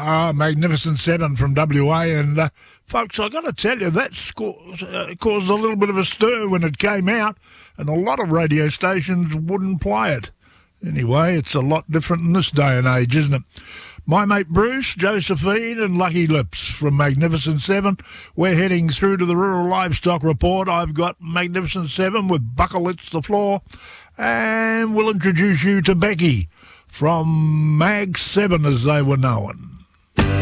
Magnificent Seven from WA. And, folks, I got to tell you, that caused a little bit of a stir when it came out, and a lot of radio stations wouldn't play it. Anyway, it's a lot different in this day and age, isn't it? My mate Bruce, Josephine and Lucky Lips from Magnificent Seven. We're heading through to the Rural Livestock Report. I've got Magnificent Seven with Buckle It's the Floor. And we'll introduce you to Becky from Mag 7 as they were known.